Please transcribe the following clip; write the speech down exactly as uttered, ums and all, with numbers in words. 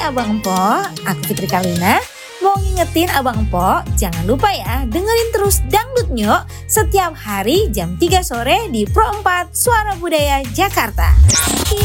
Abang Empo, aku Fitri Kalina. Mau ngingetin Abang Empo, jangan lupa ya dengerin terus Dangdut Nyok setiap hari jam tiga sore di Pro empat Suara Budaya Jakarta.